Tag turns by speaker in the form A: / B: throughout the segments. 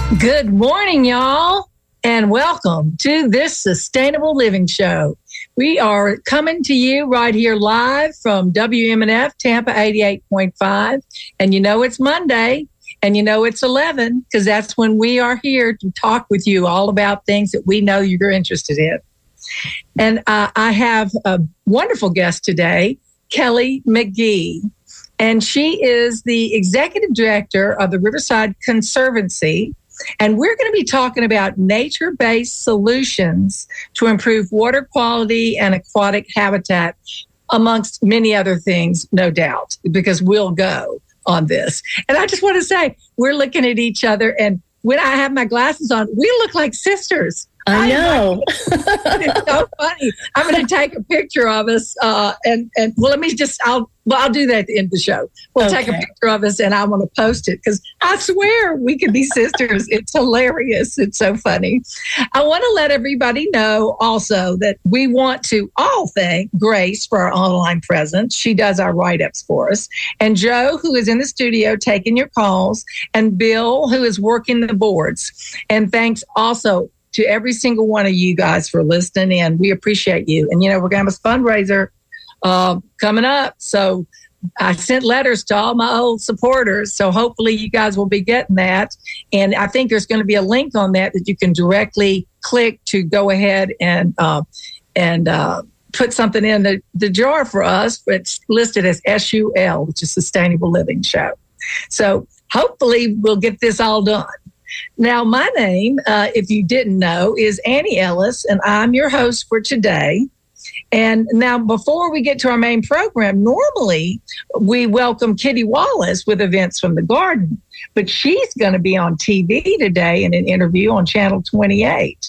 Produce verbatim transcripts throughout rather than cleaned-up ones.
A: Good morning, y'all, and welcome to this Sustainable Living Show. We are coming to you right here live from W M N F Tampa eighty-eight point five. And you know it's Monday, and you know it's eleven, because that's when we are here to talk with you all about things that we know you're interested in. And uh, I have a wonderful guest today, Kelly McGee. And she is the executive director of the Riverside Conservancy. And we're going to be talking about nature-based solutions to improve water quality and aquatic habitat, amongst many other things, no doubt, because we'll go on this. And I just want to say, we're looking at each other, and when I have my glasses on, we look like sisters.
B: I know.
A: It's so funny. I'm going to take a picture of us, uh, and and well, let me just. I'll well, I'll do that at the end of the show. We'll okay. take a picture of us, and I want to post it because I swear we could be sisters. It's hilarious. It's so funny. I want to let everybody know also that we want to all thank Grace for our online presence. She does our write-ups for us, and Joe, who is in the studio taking your calls, and Bill, who is working the boards. And thanks also to every single one of you guys for listening in. We appreciate you. And, you know, we're going to have a fundraiser uh, coming up. So I sent letters to all my old supporters. So hopefully you guys will be getting that. And I think there's going to be a link on that that you can directly click to go ahead and uh, and uh, put something in the, the jar for us. It's listed as S U L, which is Sustainable Living Show. So hopefully we'll get this all done. Now, my name, uh, if you didn't know, is Annie Ellis, and I'm your host for today. And now, before we get to our main program, normally we welcome Kitty Wallace with events from the garden, but she's going to be on T V today in an interview on Channel twenty-eight.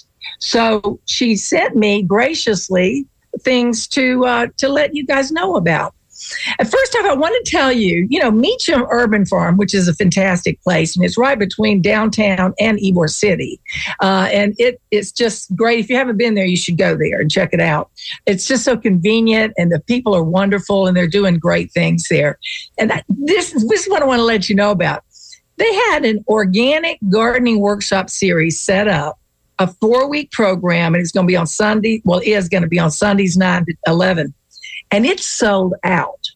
A: So she sent me graciously things to uh, to let you guys know about. And first off, I want to tell you, you know, Meacham Urban Farm, which is a fantastic place, and it's right between downtown and Ybor City. Uh, and it it's just great. If you haven't been there, you should go there and check it out. It's just so convenient, and the people are wonderful, and they're doing great things there. And that, this, this is what I want to let you know about. They had an organic gardening workshop series set up, a four-week program, and it's going to be on Sunday. Well, it is going to be on Sundays, nine to eleven. And it's sold out.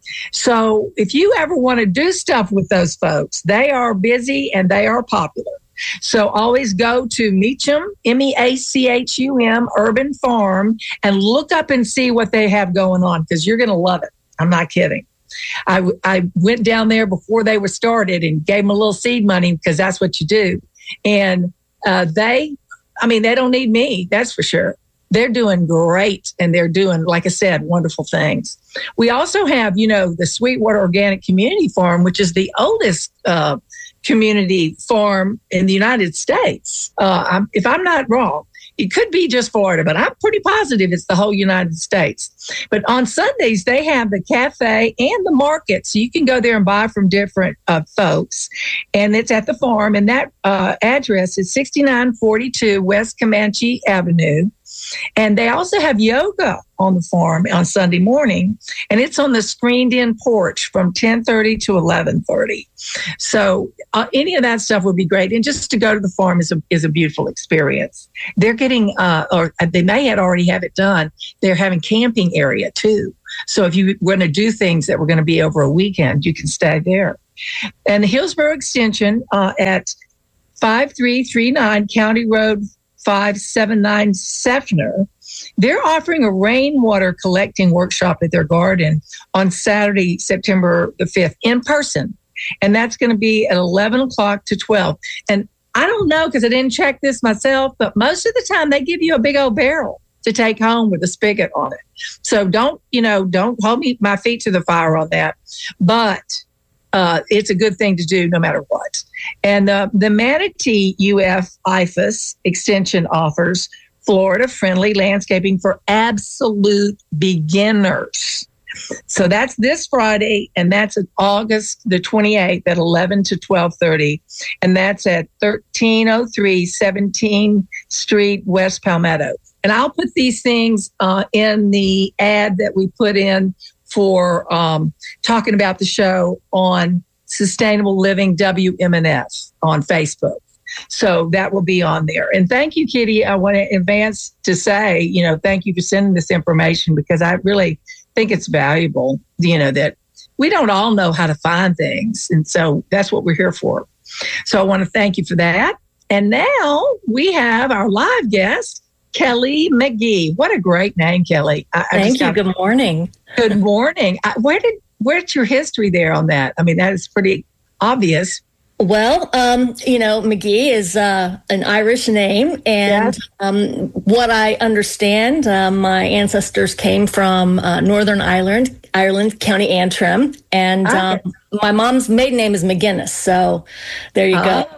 A: So if you ever want to do stuff with those folks, they are busy and they are popular. So always go to Meacham, M E A C H U M, Urban Farm, and look up and see what they have going on, because you're going to love it. I'm not kidding. I, I went down there before they were started and gave them a little seed money, because that's what you do. And uh, they, I mean, they don't need me, that's for sure. They're doing great, and they're doing, like I said, wonderful things. We also have, you know, the Sweetwater Organic Community Farm, which is the oldest uh, community farm in the United States. Uh, I'm, if I'm not wrong, it could be just Florida, but I'm pretty positive it's the whole United States. But on Sundays, they have the cafe and the market, so you can go there and buy from different uh, folks. And it's at the farm, and that uh, address is sixty-nine forty-two West Comanche Avenue. And they also have yoga on the farm on Sunday morning, and it's on the screened-in porch from ten thirty to eleven thirty. So uh, any of that stuff would be great. And just to go to the farm is a is a beautiful experience. They're getting, uh, or they may have already have it done. They're having camping area too. So if you want to do things that were going to be over a weekend, you can stay there. And the Hillsborough Extension uh, at five three three nine County Road five seventy-nine Seffner, they're offering a rainwater collecting workshop at their garden on Saturday, September the fifth, in person. And that's going to be at eleven o'clock to twelve. And I don't know, because I didn't check this myself, but most of the time they give you a big old barrel to take home with a spigot on it. So don't, you know, don't hold me my feet to the fire on that. But uh, it's a good thing to do no matter what. And uh, the Manatee U F I F A S extension offers Florida-friendly landscaping for absolute beginners. So that's this Friday, and that's at August the twenty-eighth at eleven to twelve thirty, and that's at thirteen oh three seventeenth Street, West Palmetto. And I'll put these things uh, in the ad that we put in for um, talking about the show on Sustainable Living W M N F on Facebook. So that will be on there. And thank you, Kitty. I want to advance to say, you know, thank you for sending this information because I really think it's valuable, you know, that we don't all know how to find things. And so that's what we're here for. So I want to thank you for that. And now we have our live guest, Kelly McGee. What a great name, Kelly. I,
B: Thank
A: I
B: you.
A: got,
B: Good morning.
A: Good morning. I, where did where's your history there on that? I mean, that is pretty obvious.
B: Well, um, you know, McGee is uh, an Irish name. And
A: yes.
B: um, what I understand, uh, my ancestors came from uh, Northern Ireland, Ireland, County Antrim. And
A: okay.
B: um, my mom's maiden name is McGinnis. So there you go.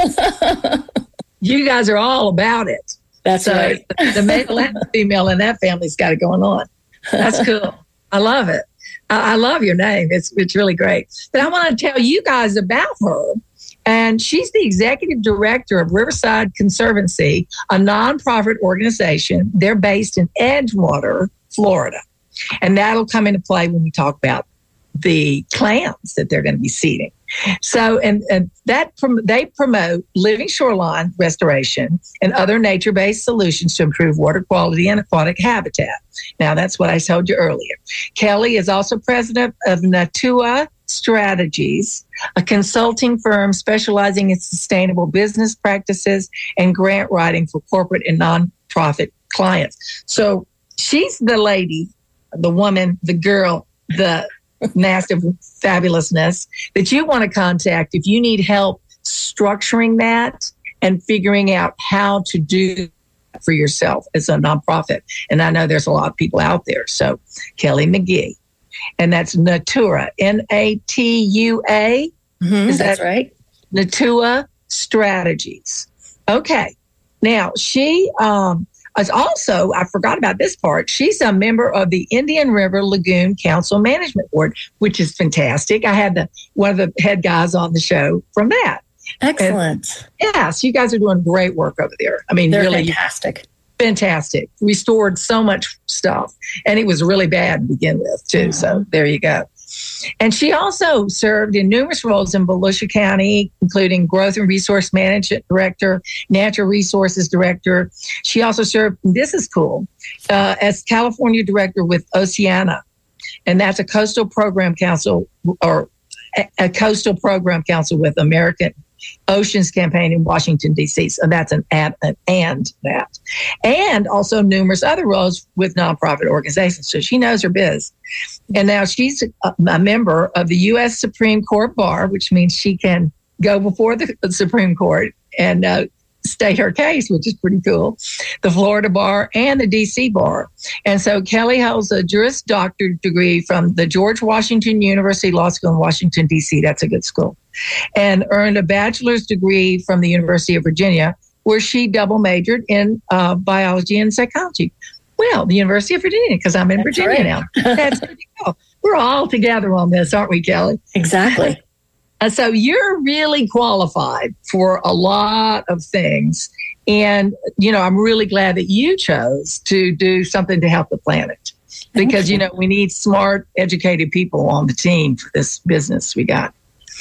A: Oh. You guys are all about it.
B: That's
A: so
B: right.
A: The male and the female in that family's got it going on. That's cool. I love it. I, I love your name. It's it's really great. But I want to tell you guys about her. And she's the executive director of Riverside Conservancy, a nonprofit organization. They're based in Edgewater, Florida. And that'll come into play when we talk about the clams that they're going to be seeding. So, and, and that prom- they promote living shoreline restoration and other nature-based solutions to improve water quality and aquatic habitat. Now, that's what I told you earlier. Kelly is also president of Natua Strategies, a consulting firm specializing in sustainable business practices and grant writing for corporate and nonprofit clients. So she's the lady, the woman, the girl, the massive fabulousness that you want to contact if you need help structuring that and figuring out how to do that for yourself as a nonprofit. And I know there's a lot of people out there. So Kelly McGee. And that's Natura, N A T U A.
B: Mm-hmm,
A: Is
B: that's
A: that
B: right?
A: Natua Strategies. Okay. Now, she um, is also, I forgot about this part, she's a member of the Indian River Lagoon Council Management Board, which is fantastic. I had the one of the head guys on the show from that.
B: Excellent.
A: And, yes, you guys are doing great work over there. I mean,
B: They're
A: really
B: fantastic.
A: Fantastic. Restored so much stuff. And it was really bad to begin with, too. Mm-hmm. So there you go. And she also served in numerous roles in Volusia County, including Growth and Resource Management Director, Natural Resources Director. She also served, this is cool, uh, as California Director with Oceana. And that's a coastal program council or a, a coastal program council with American Oceans Campaign in Washington, D C. So that's an and, an and that. And also numerous other roles with nonprofit organizations. So she knows her biz. And now she's a, a member of the U S Supreme Court Bar, which means she can go before the Supreme Court and uh, state her case, which is pretty cool, the Florida Bar and the D C Bar. And so Kelly holds a Juris Doctor degree from the George Washington University Law School in Washington, D C. That's a good school. And earned a bachelor's degree from the University of Virginia, where she double majored in uh, biology and psychology. Well, the University of Virginia, because I'm in That's Virginia right. now. That's pretty cool. We're all together on this, aren't we, Kelly?
B: Exactly.
A: And so you're really qualified for a lot of things. And, you know, I'm really glad that you chose to do something to help the planet because, you know, we need smart, educated people on the team for this business we got.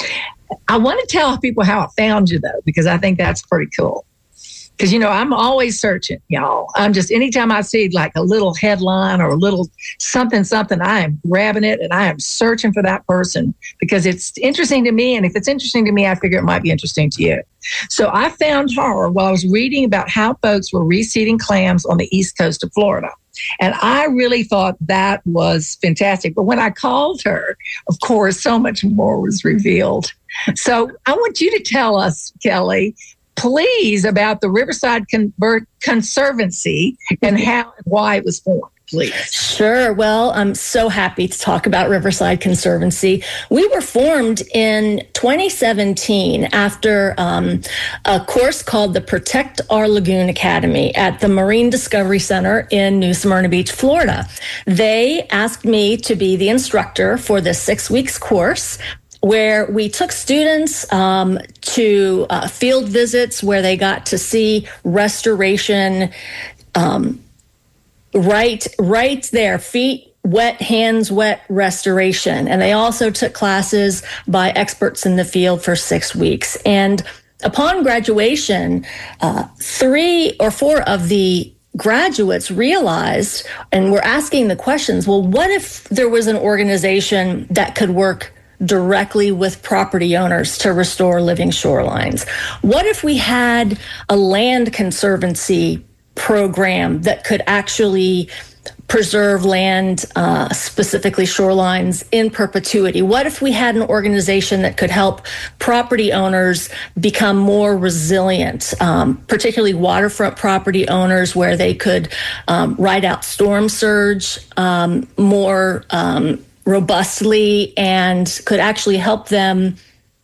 A: I want to tell people how I found you, though, because I think that's pretty cool. Because, you know, I'm always searching, y'all. I'm just, anytime I see like a little headline or a little something, something, I am grabbing it and I am searching for that person because it's interesting to me. And if it's interesting to me, I figure it might be interesting to you. So I found her while I was reading about how folks were reseeding clams on the east coast of Florida. And I really thought that was fantastic. But when I called her, of course, so much more was revealed. So I want you to tell us, Kelly, please, about the Riverside Con- Conservancy and how and why it was formed, please.
B: Sure. Well, I'm so happy to talk about Riverside Conservancy. We were formed in twenty seventeen after um, a course called the Protect Our Lagoon Academy at the Marine Discovery Center in New Smyrna Beach, Florida. They asked me to be the instructor for this six weeks course, where we took students um, to uh, field visits where they got to see restoration um, right, right there, feet wet, hands wet restoration. And they also took classes by experts in the field for six weeks. And upon graduation, uh, three or four of the graduates realized and were asking the questions, well, what if there was an organization that could work directly with property owners to restore living shorelines? What if we had a land conservancy program that could actually preserve land, uh, specifically shorelines, in perpetuity? What if we had an organization that could help property owners become more resilient, um, particularly waterfront property owners, where they could um, ride out storm surge um, more um, robustly and could actually help them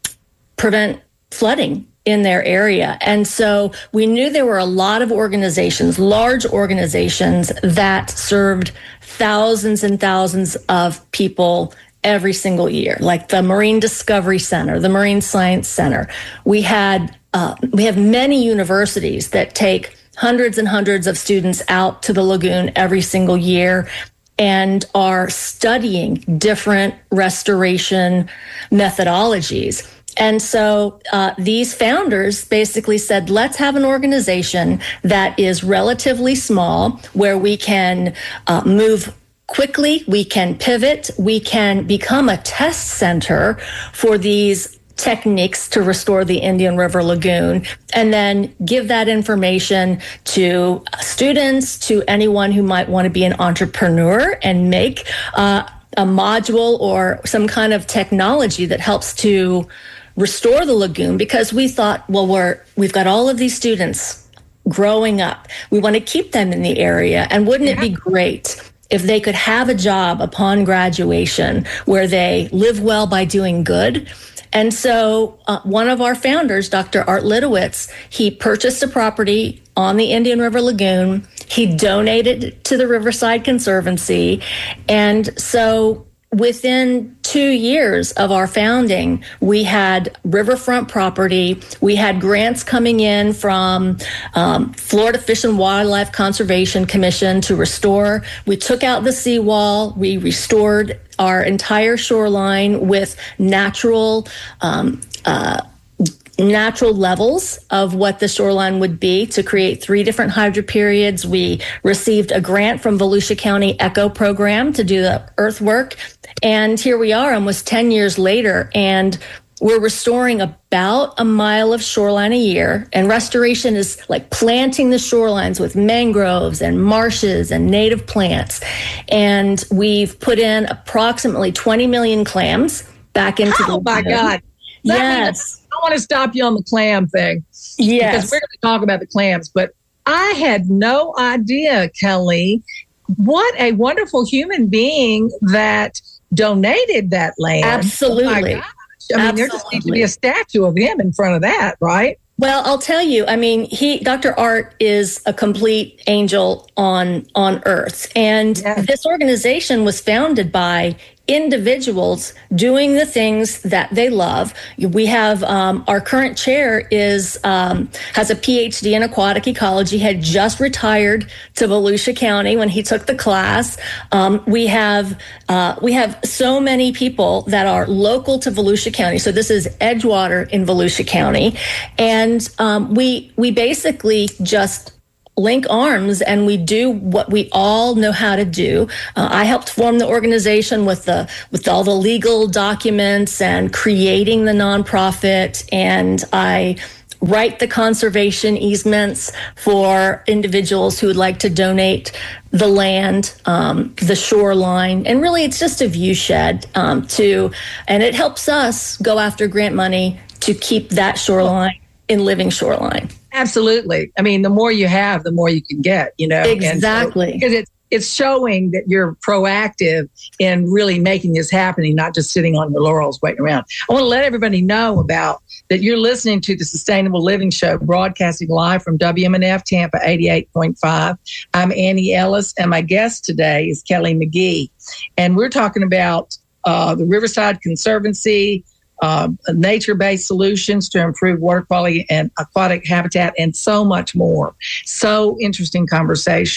B: prevent flooding in their area? And so we knew there were a lot of organizations, large organizations, that served thousands and thousands of people every single year, like the Marine Discovery Center, the Marine Science Center. We had uh, we have many universities that take hundreds and hundreds of students out to the lagoon every single year and are studying different restoration methodologies. And so uh, these founders basically said, let's have an organization that is relatively small, where we can uh, move quickly, we can pivot, we can become a test center for these techniques to restore the Indian River Lagoon, and then give that information to students, to anyone who might want to be an entrepreneur and make uh, a module or some kind of technology that helps to restore the lagoon. Because we thought, well, we're, we've got all of these students growing up. We want to keep them in the area. And wouldn't yeah. it be great if they could have a job upon graduation where they live well by doing good? And so uh, one of our founders, Doctor Art Litowitz, he purchased a property on the Indian River Lagoon. He donated it to the Riverside Conservancy. And so within two years of our founding, we had riverfront property. We had grants coming in from um, Florida Fish and Wildlife Conservation Commission to restore. We took out the seawall. We restored our entire shoreline with natural um, uh, natural levels of what the shoreline would be to create three different hydro periods. We received a grant from Volusia County Echo Program to do the earthwork. And here we are almost ten years later, and we're restoring about a mile of shoreline a year. And restoration is like planting the shorelines with mangroves and marshes and native plants. And we've put in approximately twenty million clams back into
A: oh
B: the
A: Oh my God. Let
B: yes.
A: Me, I want to stop you on the clam thing.
B: Yes.
A: Because we're going to talk about the clams. But I had no idea, Kelly, what a wonderful human being that donated that land.
B: Absolutely.
A: Oh my gosh. I mean,
B: Absolutely.
A: There just needs to be a statue of him in front of that, right?
B: Well, I'll tell you, I mean, he, Doctor Art is a complete angel on, on earth. And yes. This organization was founded by individuals doing the things that they love. We have um, our current chair is um, has a P H D in aquatic ecology, had just retired to Volusia County when he took the class. Um, we have uh, we have so many people that are local to Volusia County. So this is Edgewater in Volusia County, and um, we we basically just link arms and we do what we all know how to do. Uh, I helped form the organization with the with all the legal documents and creating the nonprofit, and I write the conservation easements for individuals who would like to donate the land, um, the shoreline, and really it's just a view shed um, to, and it helps us go after grant money to keep that shoreline in living shoreline.
A: Absolutely. I mean, the more you have, the more you can get, you know.
B: Exactly.
A: So, because it's it's showing that you're proactive in really making this happening, not just sitting on your laurels waiting around. I want to let everybody know about that you're listening to the Sustainable Living Show, broadcasting live from W M N F Tampa eighty-eight point five. I'm Annie Ellis, and my guest today is Kelly McGee. And we're talking about uh, the Riverside Conservancy, Uh, nature-based solutions to improve water quality and aquatic habitat, and so much more. So interesting conversation.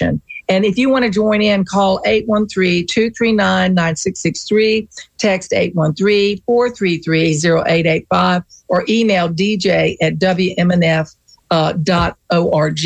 A: And if you want to join in, call eight one three, two three nine, nine six six three, text eight one three, four three three, zero eight eight five, or email d j at w m n f dot org.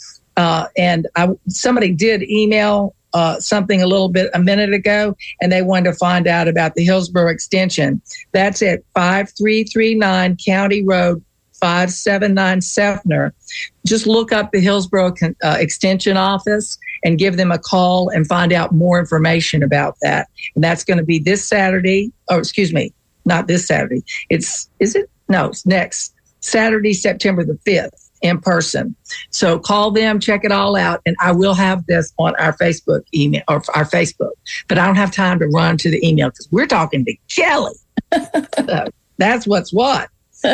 A: Uh, and I, somebody did email uh, something a little bit a minute ago, and they wanted to find out about the Hillsborough Extension. That's at five three three nine County Road, five seven nine Seffner. Just look up the Hillsborough uh, Extension Office and give them a call and find out more information about that. And that's going to be this Saturday. Oh, excuse me, not this Saturday. It's, is it? No, it's next Saturday, September the fifth. In person. So call them, check it all out. And I will have this on our Facebook email or our Facebook, but I don't have time to run to the email because we're talking to Kelly. So that's what's what.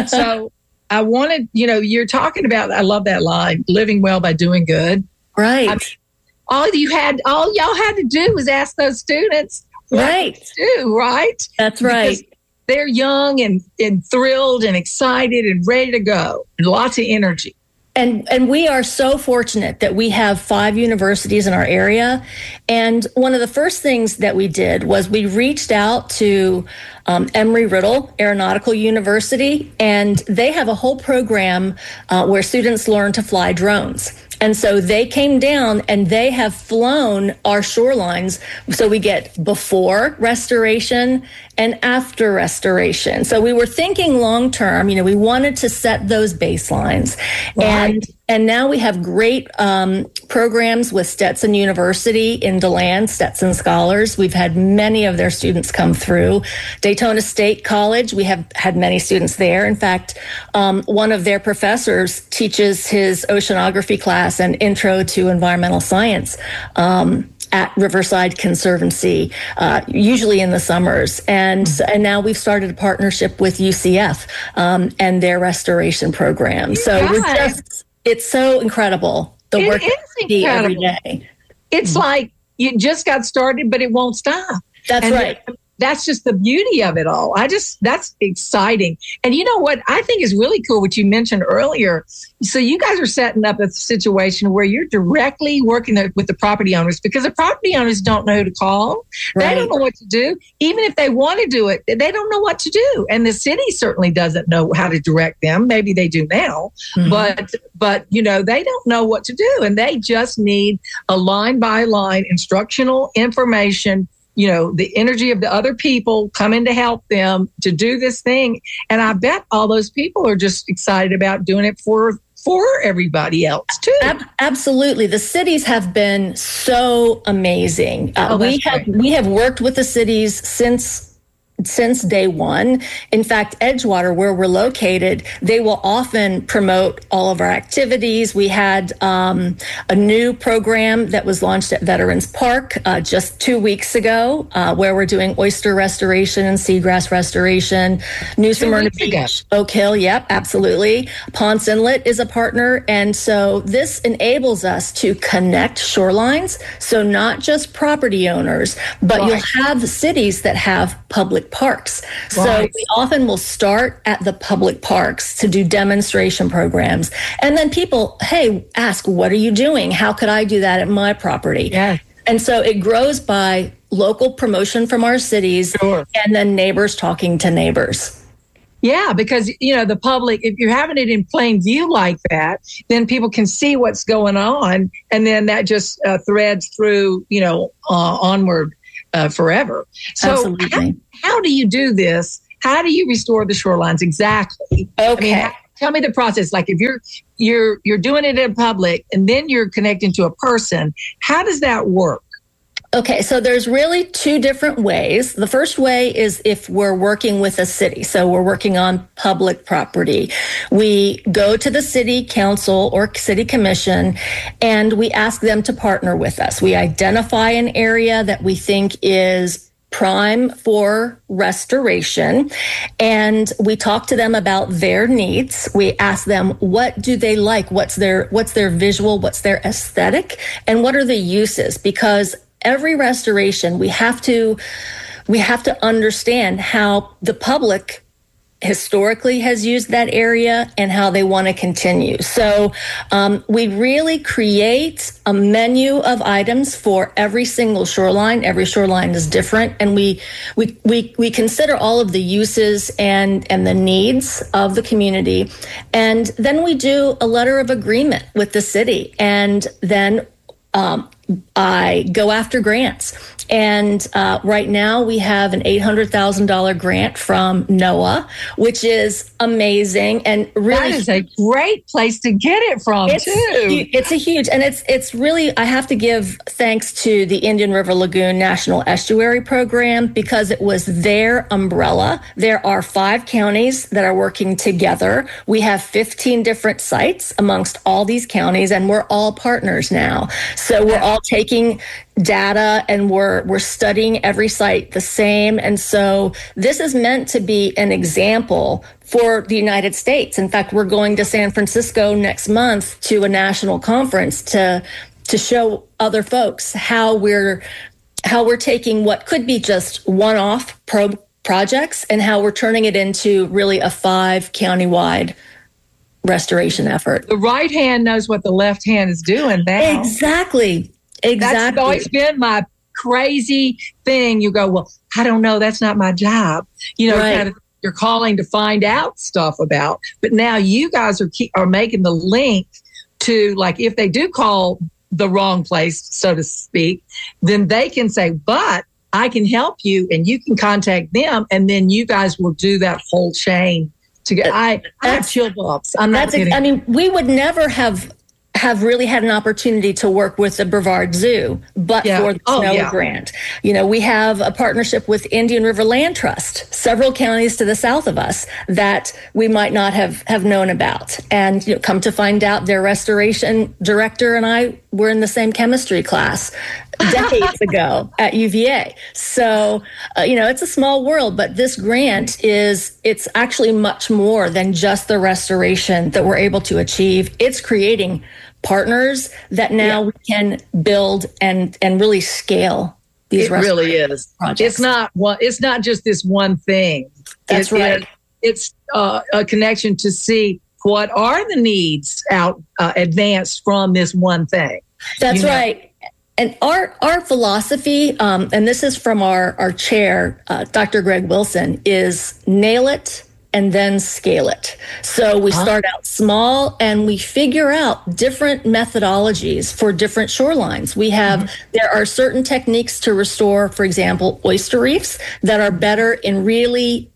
A: So I wanted, you know, you're talking about, I love that line, living well by doing good.
B: Right.
A: I mean, all you had, all y'all had to do was ask those students.
B: Right.
A: To do, right.
B: That's right.
A: Because they're young and, and thrilled and excited and ready to go and lots of energy.
B: And and we are so fortunate that we have five universities in our area. And one of the first things that we did was we reached out to um, Embry-Riddle Aeronautical University, and they have a whole program uh, where students learn to fly drones. And so they came down and they have flown our shorelines. So we get before restoration and after restoration. So we were thinking long term, you know, we wanted to set those baselines. Right. And and now we have great um, programs with Stetson University in DeLand, Stetson Scholars. We've had many of their students come through. Daytona State College, we have had many students there. In fact, um, one of their professors teaches his oceanography class and intro to environmental science um, at Riverside Conservancy, uh, usually in the summers. And, and now we've started a partnership with U C F um, and their restoration program. So we're just, it's so incredible, the
A: it
B: work that we see every day.
A: It's mm-hmm. like you just got started, but it won't stop.
B: That's
A: and
B: right.
A: It, that's just the beauty of it all. I just, that's exciting. And you know what I think is really cool, what you mentioned earlier. So you guys are setting up a situation where you're directly working with the property owners, because the property owners don't know who to call. Right. They don't know what to do. Even if they want to do it, they don't know what to do. And the city certainly doesn't know how to direct them. Maybe they do now, mm-hmm. but, but, you know, they don't know what to do. And they just need a line by line instructional information, you know, the energy of the other people coming to help them to do this thing. And I bet all those people are just excited about doing it for for everybody else too.
B: Ab- absolutely. The cities have been so amazing. Uh,
A: oh,
B: we have
A: great.
B: we have worked with the cities since since day one. In fact, Edgewater, where we're located, they will often promote all of our activities. We had um, a new program that was launched at Veterans Park uh, just two weeks ago, uh, where we're doing oyster restoration and seagrass restoration. New Smyrna Beach, Oak Hill, yep, absolutely. Ponce Inlet is a partner. And so this enables us to connect shorelines. So not just property owners, but right. you'll have cities that have public parks. So right. we often will start at the public parks to do demonstration programs. And then people, hey, ask, what are you doing? How could I do that at my property?
A: Yeah.
B: And so it grows by local promotion from our cities
A: sure.
B: and then neighbors talking to neighbors.
A: Yeah, because, you know, the public, if you're having it in plain view like that, then people can see what's going on. And then that just uh, threads through, you know, uh, onward uh, forever. So
B: Absolutely.
A: How, how do you do this? How do you restore the shorelines exactly?
B: Okay.
A: I mean, how, tell me the process. Like if you're you're you're doing it in public and then you're connecting to a person, how does that work?
B: Okay, so there's really two different ways. The first way is if we're working with a city. So we're working on public property. We go to the city council or city commission and we ask them to partner with us. We identify an area that we think is prime for restoration, and we talk to them about their needs. We ask them, what do they like? What's their what's their visual? What's their aesthetic? And what are the uses? Because every restoration, we have to we have to understand how the public historically has used that area and how they want to continue. So um, we really create a menu of items for every single shoreline. Every shoreline is different, and we we we we consider all of the uses and and the needs of the community, and then we do a letter of agreement with the city, and then um, I go after grants. And uh, right now we have an eight hundred thousand dollars grant from NOAA, which is amazing. And really,
A: that is a great place to get it from,
B: it's,
A: too.
B: It's a huge, and it's it's really, I have to give thanks to the Indian River Lagoon National Estuary Program, because it was their umbrella. There are five counties that are working together. We have fifteen different sites amongst all these counties, and we're all partners now. So we're all taking data and we're we're studying every site the same. And so this is meant to be an example for the United States. In fact, we're going to San Francisco next month to a national conference to to show other folks how we're how we're taking what could be just one-off pro projects and how we're turning it into really a five county-wide restoration effort.
A: The right hand knows what the left hand is doing now.
B: Exactly. Exactly.
A: That's always been my crazy thing. You go, well, I don't know. That's not my job. You know,
B: right.
A: kind of, you're calling to find out stuff about. But now you guys are keep, are making the link to, like, if they do call the wrong place, so to speak, then they can say, but I can help you, and you can contact them, and then you guys will do that whole chain together. I, I have chill bumps. I'm not
B: that's
A: kidding.
B: I mean, we would never have have really had an opportunity to work with the Brevard Zoo, but
A: yeah.
B: for the
A: oh,
B: snow
A: yeah.
B: grant. You know, we have a partnership with Indian River Land Trust, several counties to the south of us that we might not have, have known about. And you know, come to find out, their restoration director and I were in the same chemistry class decades ago at U V A. So, uh, you know, it's a small world, but this grant is, it's actually much more than just the restoration that we're able to achieve. It's creating partners that now yeah. we can build and, and really scale these
A: it really is
B: projects.
A: It's not one, it's not just this one thing.
B: That's
A: it,
B: right.
A: It, it's uh, a connection to see what are the needs out uh, advanced from this one thing.
B: That's
A: you know?
B: right. And our our philosophy, um, and this is from our, our chair, uh, Doctor Greg Wilson, is nail it and then scale it. So we huh? start out small and we figure out different methodologies for different shorelines. We have, mm-hmm. there are certain techniques to restore, for example, oyster reefs that are better in really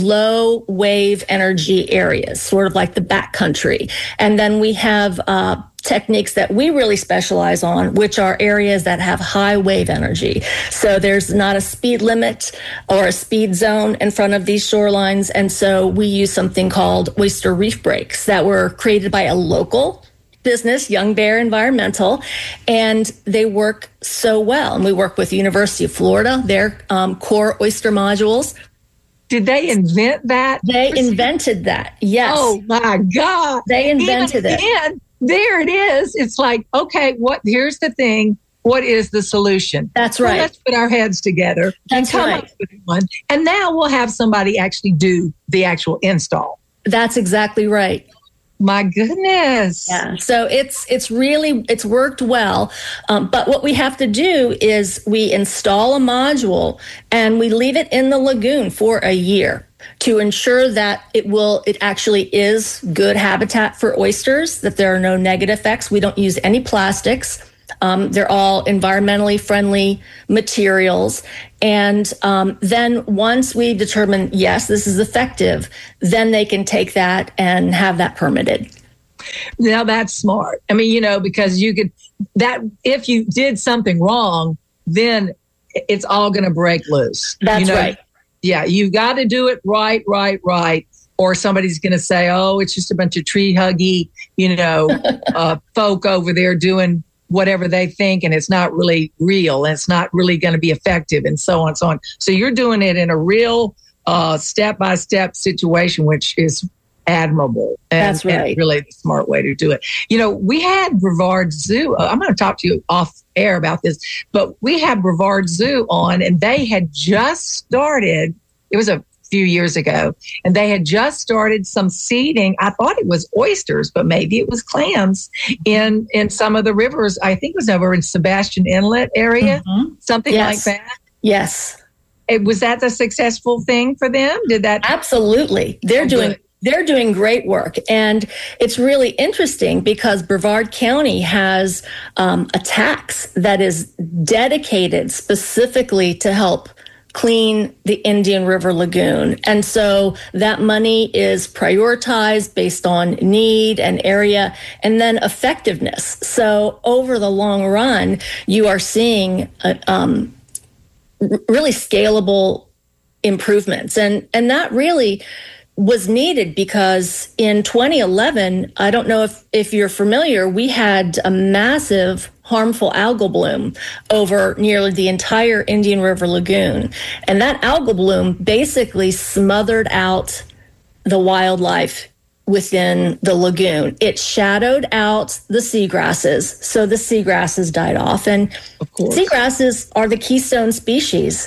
B: low wave energy areas, sort of like the backcountry. And then we have uh, techniques that we really specialize on, which are areas that have high wave energy. So there's not a speed limit or a speed zone in front of these shorelines. And so we use something called oyster reef breaks that were created by a local business, Young Bear Environmental, and they work so well. And we work with the University of Florida, their um, core oyster modules.
A: Did they invent that?
B: They invented that, yes.
A: Oh, my God.
B: They invented
A: Even
B: it.
A: Again, there it is. It's like, okay, what? Here's the thing. What is the solution?
B: That's
A: well,
B: right.
A: Let's put our heads together
B: That's
A: and come
B: right.
A: up with one. And now we'll have somebody actually do the actual install.
B: That's exactly right.
A: My goodness.
B: Yeah. So it's it's really, it's worked well. Um, but what we have to do is we install a module and we leave it in the lagoon for a year to ensure that it will, it actually is good habitat for oysters, that there are no negative effects. We don't use any plastics. Um, they're all environmentally friendly materials. And um, then once we determine, yes, this is effective, then they can take that and have that permitted.
A: Now that's smart. I mean, you know, because you could, that if you did something wrong, then it's all going to break loose.
B: That's
A: you know?
B: right.
A: Yeah, you got to do it right, right, right. Or somebody's going to say, oh, it's just a bunch of tree huggy, you know, uh, folk over there doing whatever they think, and it's not really real, and it's not really going to be effective, and so on and so on. So you're doing it in a real uh, step-by-step situation, which is admirable. And,
B: That's right.
A: And really the smart way to do it. You know, we had Brevard Zoo. Uh, I'm going to talk to you off air about this, but we had Brevard Zoo on, and they had just started. It was a few years ago, and they had just started some seeding. I thought it was oysters, but maybe it was clams in in some of the rivers. I think it was over in Sebastian Inlet area, mm-hmm. something
B: yes.
A: like that.
B: Yes.
A: It, was that a successful thing for them? Did that?
B: Absolutely. They're oh, doing good. They're doing great work. And it's really interesting because Brevard County has um, a tax that is dedicated specifically to help clean the Indian River Lagoon. And so that money is prioritized based on need and area and then effectiveness. So over the long run, you are seeing uh, um, really scalable improvements. And, and that really was needed because in twenty eleven, I don't know if, if you're familiar, we had a massive harmful algal bloom over nearly the entire Indian River Lagoon. And that algal bloom basically smothered out the wildlife within the lagoon. It shadowed out the seagrasses, so the seagrasses died off. And of course, seagrasses are the keystone species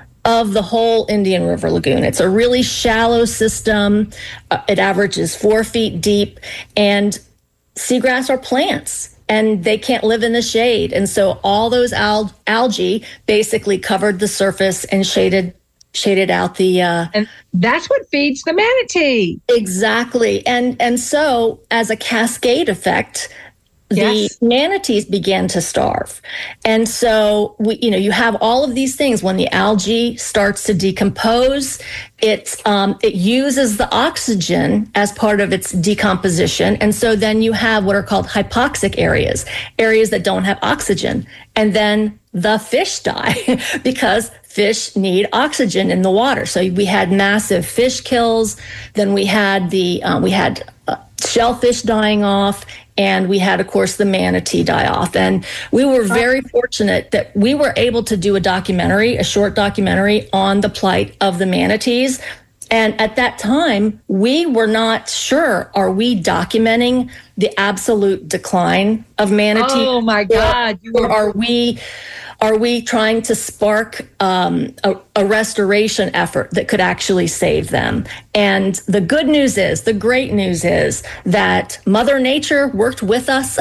B: of the whole Indian River Lagoon. It's a really shallow system. Uh, it averages four feet deep, and seagrass are plants, and they can't live in the shade. And so all those al- algae basically covered the surface and shaded shaded out the... Uh,
A: and that's what feeds the manatee.
B: Exactly. And, and so as a cascade effect,
A: yes.
B: the manatees began to starve. And so, we, you know, you have all of these things. When the algae starts to decompose, it, um, it uses the oxygen as part of its decomposition. And so then you have what are called hypoxic areas, areas that don't have oxygen. And then the fish die because fish need oxygen in the water. So we had massive fish kills. Then we had the, uh, we had uh, shellfish dying off. And we had, of course, the manatee die off. And we were very fortunate that we were able to do a documentary, a short documentary on the plight of the manatees. And at that time, we were not sure, are we documenting the absolute decline of manatees?
A: Oh, my God.
B: Or, or are we... Are we trying to spark um, a, a restoration effort that could actually save them? And the good news is, the great news is that Mother Nature worked with us.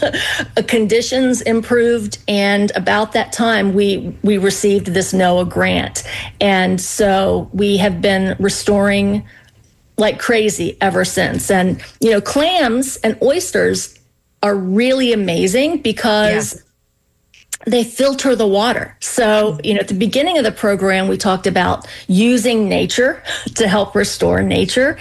B: Conditions improved. And about that time, we, we received this NOAA grant. And so we have been restoring like crazy ever since. And, you know, clams and oysters are really amazing because... Yeah. They filter the water. So, you know, at the beginning of the program, we talked about using nature to help restore nature.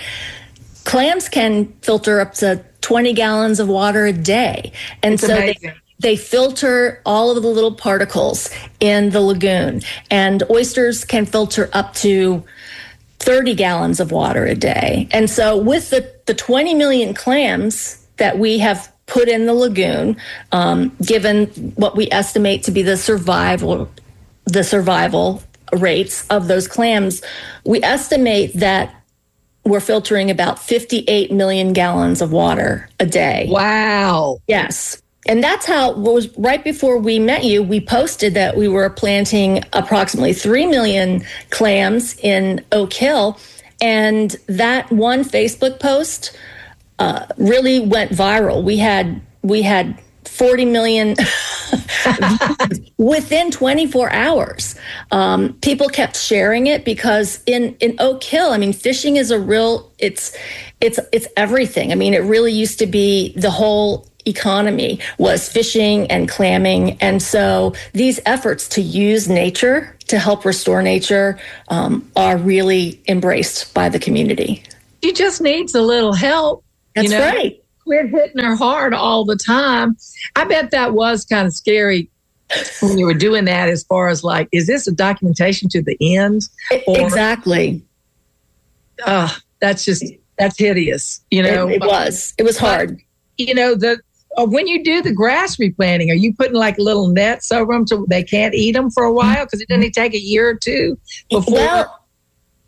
B: Clams can filter up to twenty gallons of water a day. And
A: it's
B: so
A: amazing.
B: they, they filter all of the little particles in the lagoon. And oysters can filter up to thirty gallons of water a day. And so with the, the twenty million clams that we have put in the lagoon, um, given what we estimate to be the survival, the survival rates of those clams, we estimate that we're filtering about fifty-eight million gallons of water a day.
A: Wow.
B: Yes. And that's how it was right before we met you. We posted that we were planting approximately three million clams in Oak Hill. And that one Facebook post Uh, really went viral. We had we had forty million within twenty-four hours. Um, people kept sharing it because in, in Oak Hill, I mean, fishing is a real, it's it's it's everything. I mean, it really used to be the whole economy was fishing and clamming. And so these efforts to use nature to help restore nature um, are really embraced by the community.
A: She just needs a little help.
B: That's
A: you know,
B: right.
A: Quit hitting her hard all the time. I bet that was kind of scary when you were doing that, as far as like, is this a documentation to the end?
B: Or, exactly.
A: Uh, that's just, that's hideous. You know,
B: it, it was, it was hard.
A: But, you know, the, uh, when you do the grass replanting, are you putting like little nets over them so they can't eat them for a while? Because it doesn't take a year or two before.
B: Well,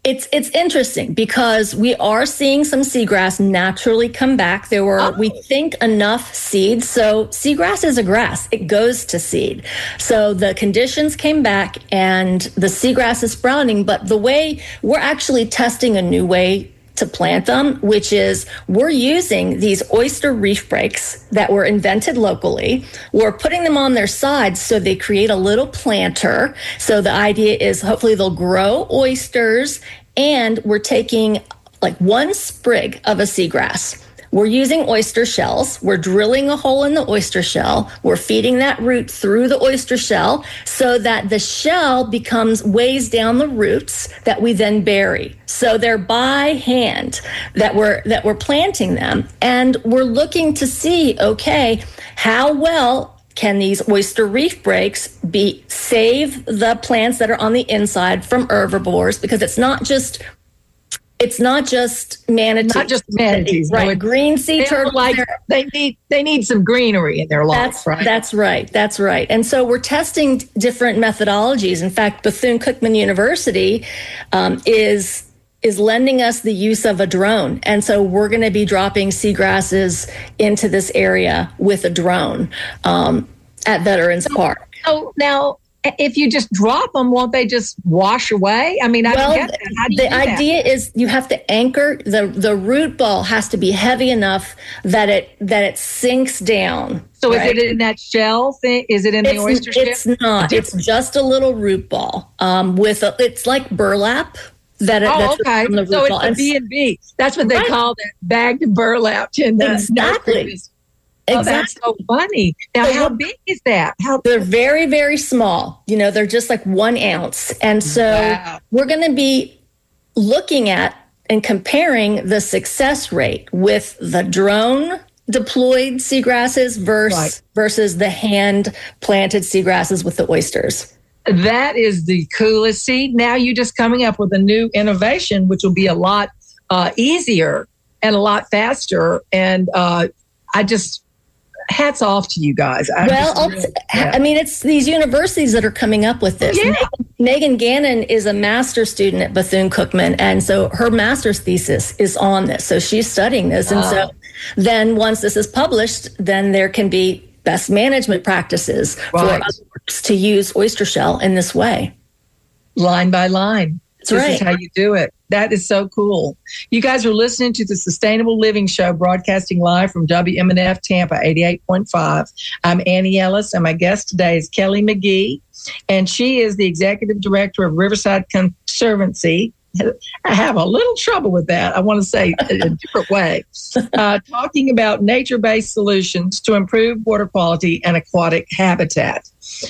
B: It's it's interesting because we are seeing some seagrass naturally come back. There were, oh. we think, enough seeds. So seagrass is a grass. It goes to seed. So the conditions came back and the seagrass is sprouting. But the way we're actually testing a new way to plant them, which is we're using these oyster reef breaks that were invented locally. We're putting them on their sides so they create a little planter. So the idea is hopefully they'll grow oysters, and we're taking like one sprig of a seagrass. We're using oyster shells. We're drilling a hole in the oyster shell. We're feeding that root through the oyster shell so that the shell becomes weighs down the roots that we then bury. So they're by hand that we're that we're planting them, and we're looking to see, okay, how well can these oyster reef breaks be save the plants that are on the inside from herbivores, because it's not just It's not just manatees.
A: Not just manatees.
B: Right.
A: No,
B: green sea turtles.
A: Like, they need they need some greenery in their lives,
B: that's,
A: right?
B: That's right. That's right. And so we're testing different methodologies. In fact, Bethune-Cookman University um, is is lending us the use of a drone. And so we're going to be dropping seagrasses into this area with a drone um, at Veterans
A: so,
B: Park.
A: So now, if you just drop them, won't they just wash away? I mean, I
B: well,
A: don't get that. How do you
B: the
A: do that?
B: idea is you have to anchor the the root ball has to be heavy enough that it that it sinks down.
A: So
B: right?
A: Is it in that shell thing? Is it in
B: it's,
A: the oyster shell?
B: It's not. It's just a little root ball um, with a. It's like burlap. That it,
A: oh,
B: that's
A: okay.
B: From the root
A: so
B: ball.
A: It's a B and B. That's what they
B: right.
A: call that bagged burlap in the
B: exactly.
A: Oh,
B: exactly.
A: That's so funny. Now, so how big is that? How
B: they're very, very small. You know, they're just like one ounce. And so wow. we're going to be looking at and comparing the success rate with the drone deployed seagrasses versus, right. versus the hand planted seagrasses with the oysters.
A: That is the coolest. See, now you're just coming up with a new innovation, which will be a lot uh, easier and a lot faster. And uh, I just, hats off to you guys. I'm
B: well,
A: really,
B: yeah. I mean, it's these universities that are coming up with this.
A: Yeah.
B: Megan, Megan Gannon is a master's student at Bethune-Cookman, and so her master's thesis is on this. So she's studying this. Wow. And so then once this is published, then there can be best management practices right. for others to use oyster shell in this way.
A: Line by line.
B: That's
A: this
B: right.
A: is how you do it. That is so cool. You guys are listening to the Sustainable Living Show, broadcasting live from W M N F Tampa eighty-eight point five. I'm Annie Ellis, and my guest today is Kelly McGee, and she is the executive director of Riverside Conservancy. I have a little trouble with that. I want to say it a different way. Uh, talking about nature-based solutions to improve water quality and aquatic habitat.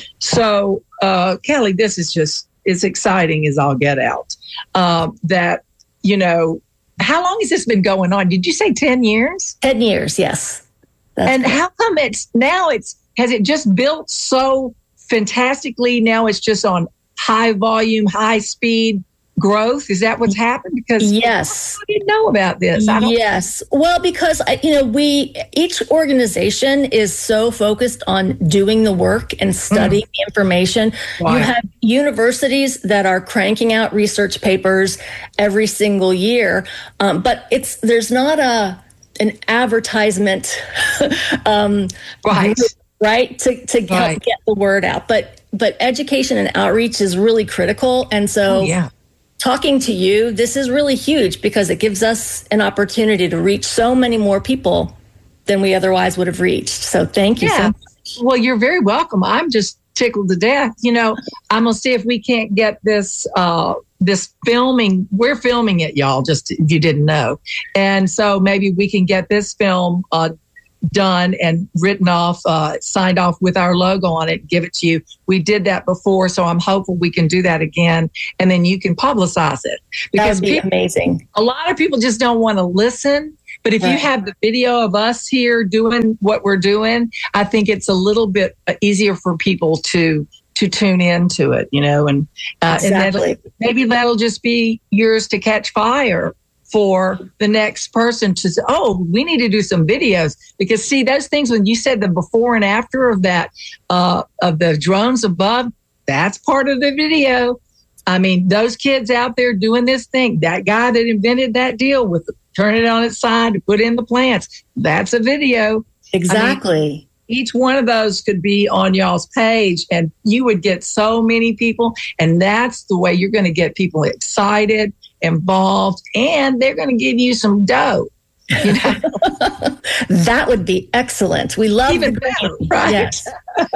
A: So, uh, Kelly, this is just as exciting as all get out. Uh, that, you know, how long has this been going on? Did you say ten years?
B: ten years, yes.
A: That's and correct. How come it's now it's, has it just built so fantastically? Now it's just on high volume, high speed growth? Is that what's happened? Because
B: yes,
A: I didn't know about this. I don't
B: yes. Well, because, you know, we, each organization is so focused on doing the work and studying mm. the information. Wow. You have universities that are cranking out research papers every single year. Um, but it's, there's not a, an advertisement, um,
A: right.
B: group, right. To, to help
A: right.
B: get the word out. But, but education and outreach is really critical. And so,
A: oh, yeah.
B: talking to you, this is really huge because it gives us an opportunity to reach so many more people than we otherwise would have reached. So thank you.
A: Yeah.
B: So much.
A: Well, you're very welcome. I'm just tickled to death. You know, I'm going to see if we can't get this, uh, this filming. We're filming it, y'all, just if you didn't know. And so maybe we can get this film uh, done and written off, uh, signed off with our logo on it, give it to you. We did that before, so I'm hopeful we can do that again, and then you can publicize it.
B: Because that would be
A: people,
B: amazing.
A: A lot of people just don't want to listen, but if right. you have the video of us here doing what we're doing, I think it's a little bit easier for people to to tune into it, you know, and uh,
B: exactly.
A: and that'll, maybe that'll just be yours to catch fire for the next person to say, oh, we need to do some videos. Because see, those things, when you said the before and after of that, uh, of the drones above, that's part of the video. I mean, those kids out there doing this thing, that guy that invented that deal with turn it on its side to put in the plants, that's a video.
B: Exactly.
A: I mean, each one of those could be on y'all's page and you would get so many people. And that's the way you're going to get people excited, involved, and they're going to give you some dough. You know?
B: That would be excellent. We love
A: even
B: the
A: better, right?
B: Yes.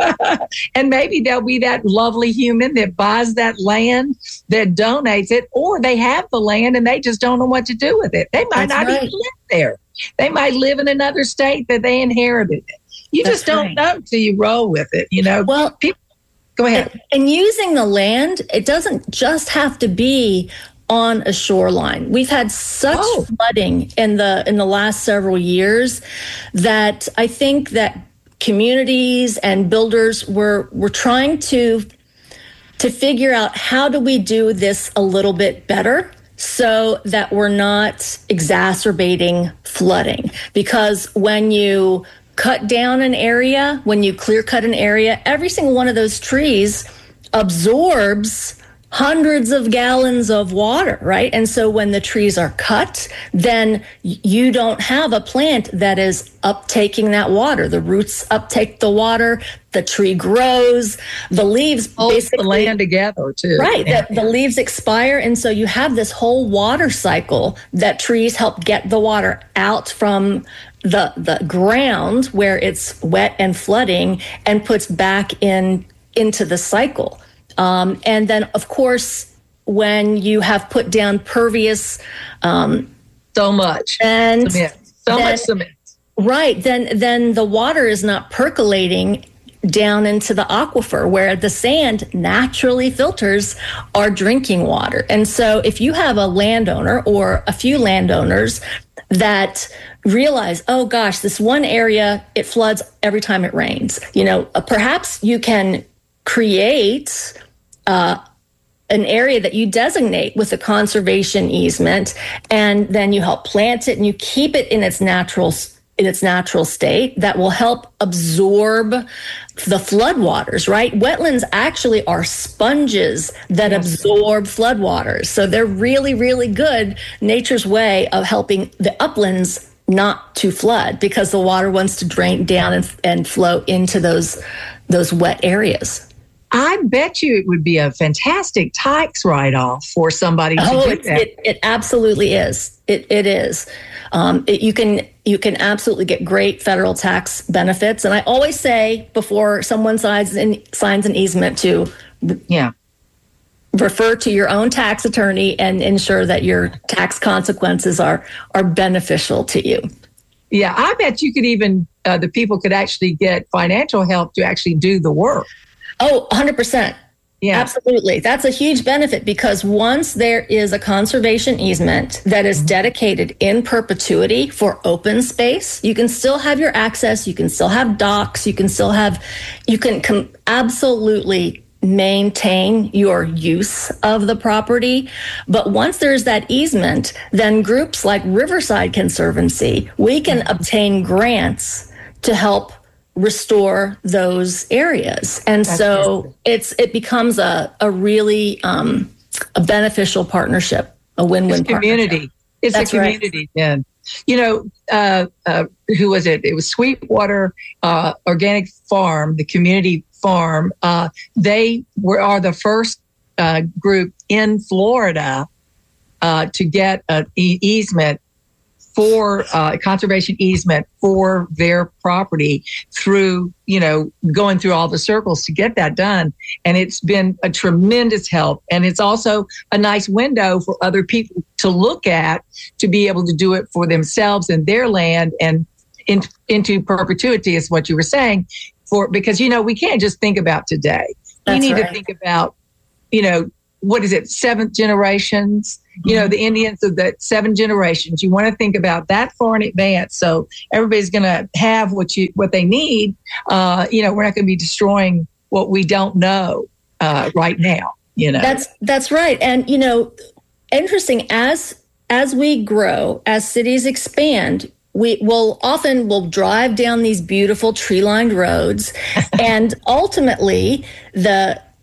A: And maybe there'll be that lovely human that buys that land, that donates it, or they have the land and they just don't know what to do with it. They might
B: That's
A: not
B: right.
A: even live there. They might live in another state that they inherited it. You
B: That's
A: just don't
B: right.
A: know till you roll with it. You know,
B: Well,
A: people, go ahead.
B: And, and using the land, it doesn't just have to be on a shoreline. We've had such
A: Oh.
B: flooding in the in the last several years that I think that communities and builders were were trying to to figure out how do we do this a little bit better so that we're not exacerbating flooding. Because when you cut down an area, when you clear cut an area, every single one of those trees absorbs hundreds of gallons of water, right? And so when the trees are cut, then you don't have a plant that is uptaking that water. The roots uptake the water, the tree grows, the leaves
A: Hold
B: basically
A: the land together too.
B: Right.
A: Yeah.
B: The, the leaves expire. And so you have this whole water cycle that trees help get the water out from the the ground where it's wet and flooding and puts back in into the cycle. Um, and then, of course, when you have put down pervious um,
A: so much
B: and
A: cement. So
B: then,
A: much cement.
B: Right, then then the water is not percolating down into the aquifer where the sand naturally filters our drinking water. And so if you have a landowner or a few landowners that realize, oh gosh, this one area, it floods every time it rains, you know, uh, perhaps you can create uh, an area that you designate with a conservation easement, and then you help plant it and you keep it in its natural in its natural state that will help absorb the floodwaters, right? Wetlands actually are sponges that yes. absorb floodwaters. So they're really, really good, nature's way of helping the uplands not to flood because the water wants to drain down and, and flow into those, those wet areas.
A: I bet you it would be a fantastic tax write-off for somebody to
B: oh,
A: do
B: it,
A: that.
B: It, it absolutely is. It, it is. Um, it, you can you can absolutely get great federal tax benefits. And I always say before someone signs an, signs an easement to
A: yeah.
B: refer to your own tax attorney and ensure that your tax consequences are are beneficial to you.
A: Yeah, I bet you could even, uh, the people could actually get financial help to actually do the work.
B: Oh, one hundred percent. Yeah, absolutely. That's a huge benefit because once there is a conservation easement that is dedicated in perpetuity for open space, you can still have your access, you can still have docks, you can still have, you can com- absolutely maintain your use of the property. But once there's that easement, then groups like Riverside Conservancy, we can obtain grants to help restore those areas. And That's so good. it's it becomes a, a really um, a beneficial partnership, a win-win
A: it's community.
B: Partnership.
A: It's
B: That's
A: a community, right. Then. You know, uh, uh, who was it? It was Sweetwater uh, Organic Farm, the community farm. Uh, they were are the first uh, group in Florida uh, to get an e- easement for uh, conservation easement for their property through, you know, going through all the circles to get that done. And it's been a tremendous help. And it's also a nice window for other people to look at to be able to do it for themselves and their land and in, into perpetuity is what you were saying. For because, you know, we can't just think about today.
B: That's
A: we need
B: right.
A: to think about, you know, what is it, seventh generations? You know, the Indians of the seven generations. You want to think about that far in advance. So everybody's going to have what you what they need. Uh, you know, we're not going to be destroying what we don't know uh, right now. You know,
B: that's that's right. And you know, interesting as as we grow, as cities expand, we will often will drive down these beautiful tree-lined roads, and ultimately the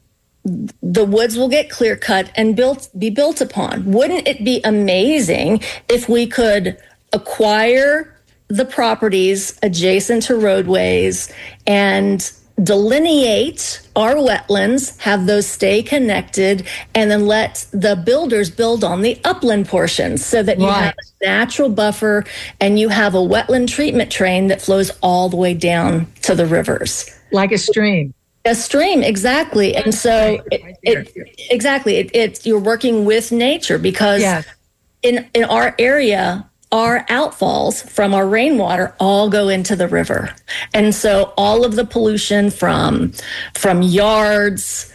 B: the woods will get clear cut and built be built upon. Wouldn't it be amazing if we could acquire the properties adjacent to roadways and delineate our wetlands, have those stay connected, and then let the builders build on the upland portions so that you
A: Right.
B: have a natural buffer and you have a wetland treatment train that flows all the way down to the rivers.
A: Like a stream.
B: A stream, exactly. And so it, it, exactly, it, it's you're working with nature because
A: Yes.
B: in, in our area, our outfalls from our rainwater all go into the river. And so all of the pollution from, from yards,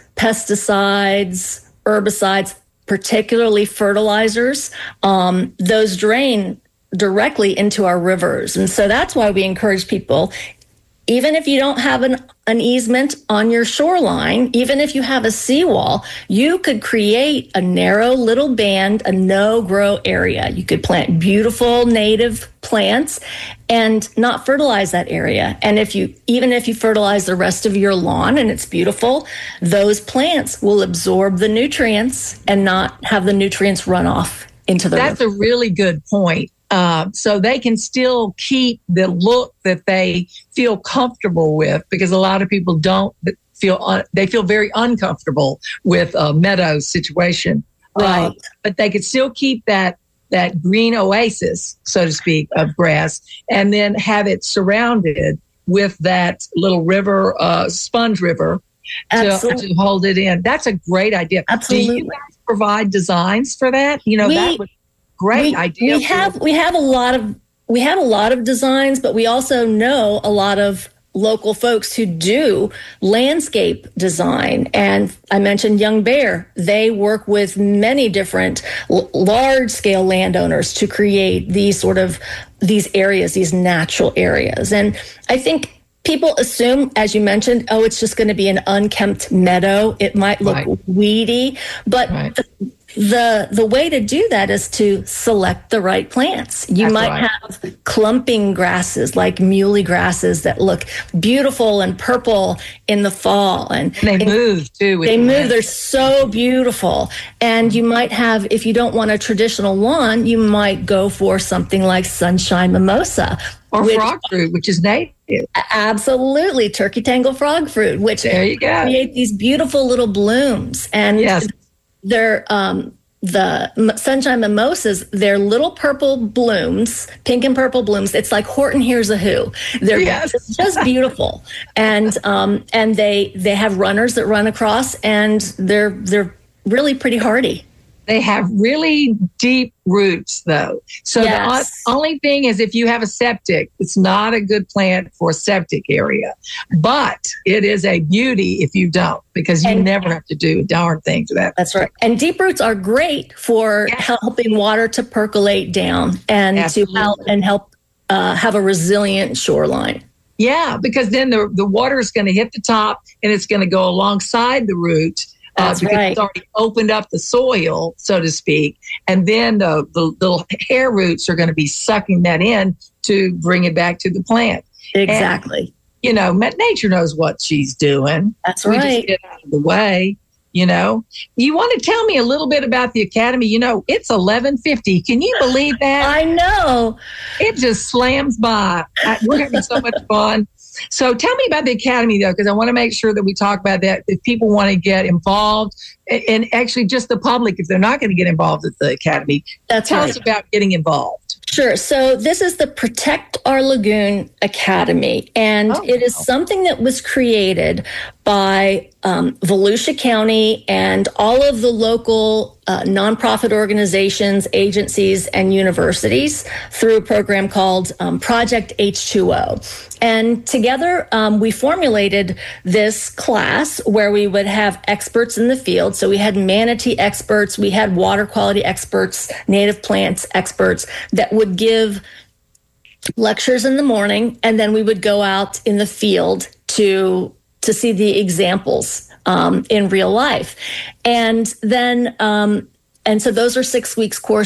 B: pesticides, herbicides, particularly fertilizers, um, those drain directly into our rivers. And so that's why we encourage people, even if you don't have an, an easement on your shoreline, even if you have a seawall, you could create a narrow little band, a no-grow area. You could plant beautiful native plants and not fertilize that area. And if you, even if you fertilize the rest of your lawn and it's beautiful, those plants will absorb the nutrients and not have the nutrients run off into the
A: That's
B: river.
A: a really good point. Uh, so they can still keep the look that they feel comfortable with, because a lot of people don't feel, un- they feel very uncomfortable with a meadow situation.
B: Right.
A: Uh, but they could still keep that, that green oasis, so to speak, of grass, and then have it surrounded with that little river, uh, sponge river to, to hold it in. That's a great idea.
B: Absolutely.
A: Do you guys provide designs for that? You know,
B: We-
A: that would Great
B: we,
A: idea.
B: We have we have a lot of we have a lot of designs, but we also know a lot of local folks who do landscape design. And I mentioned Young Bear. They work with many different l- large scale landowners to create these sort of these areas, these natural areas. And I think people assume, as you mentioned, oh, it's just going to be an unkempt meadow. It might look
A: Right.
B: weedy, but
A: Right.
B: the, the the way to do that is to select the right plants. You
A: That's
B: might
A: right.
B: have clumping grasses like muley grasses that look beautiful and purple in the fall, and
A: And they
B: in-
A: move too. with
B: they
A: the
B: move.
A: wind.
B: They're so beautiful. And you might have, if you don't want a traditional lawn, you might go for something like sunshine mimosa.
A: Or
B: which-
A: frog fruit, which is native.
B: Absolutely. Turkey tangle frog fruit, which
A: There you go.
B: create these beautiful little blooms. And
A: Yes.
B: they're, um, the m- sunshine mimosas, they're little purple blooms, pink and purple blooms. It's like Horton Hears a Who. They're
A: Yes.
B: just beautiful, and um, and they they have runners that run across, and they're they're really pretty hardy.
A: They have really deep roots, though. So
B: Yes.
A: the o- only thing is, if you have a septic, it's not a good plant for a septic area. But it is a beauty if you don't, because you
B: And-
A: never have to do a darn thing to that.
B: That's right. And deep roots are great for
A: Yes.
B: helping water to percolate down and
A: Absolutely.
B: to help and help uh, have a resilient shoreline.
A: Yeah, because then the, the water is going to hit the top and it's going to go alongside the root. Uh,
B: That's
A: because
B: right.
A: it's already opened up the soil, so to speak. And then the, the little hair roots are going to be sucking that in to bring it back to the plant.
B: Exactly.
A: You know, ma- nature knows what she's doing.
B: That's
A: We
B: right.
A: just get out of the way, you know. You want to tell me a little bit about the Academy? You know, it's eleven fifty. Can you believe that?
B: I know.
A: It just slams by. I, we're having so much fun. So tell me about the Academy, though, because I want to make sure that we talk about that. If people want to get involved, and, and actually just the public, if they're not going to get involved at the Academy,
B: That's
A: tell
B: right.
A: us about getting involved.
B: Sure. So this is the Protect Our Lagoon Academy, and
A: Oh,
B: it is
A: wow.
B: something that was created by um, Volusia County and all of the local uh, nonprofit organizations, agencies, and universities through a program called um, Project H two O. And together, um, we formulated this class where we would have experts in the field. So we had manatee experts, we had water quality experts, native plants experts that would give lectures in the morning, and then we would go out in the field to to see the examples um, in real life. And then, um, and so those are six weeks course